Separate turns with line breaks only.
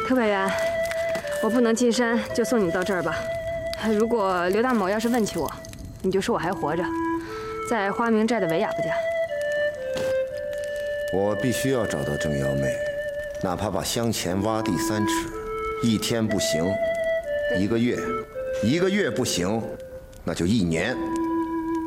柯百元，我不能进山，就送你到这儿吧。如果刘大某要是问起我，你就说我还活着，在花明寨的韦雅夫家。
我必须要找到郑幺妹，哪怕把香钱挖地3尺，1天不行，1个月，1个月不行，那就1年。